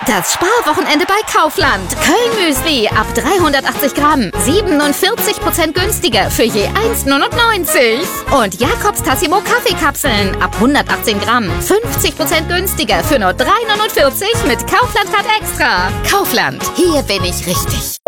Das Sparwochenende bei Kaufland. Köln-Müsli ab 380 Gramm. 47% günstiger für je 1,99. Und Jakobs Tassimo Kaffeekapseln ab 118 Gramm. 50% günstiger für nur 3,49 mit Kaufland Card Extra. Kaufland, hier bin ich richtig.